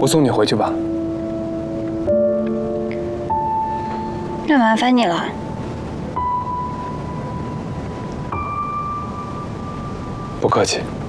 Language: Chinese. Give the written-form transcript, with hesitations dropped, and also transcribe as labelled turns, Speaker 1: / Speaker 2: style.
Speaker 1: 我送你回去吧。
Speaker 2: 那麻烦你了。
Speaker 1: 不客气。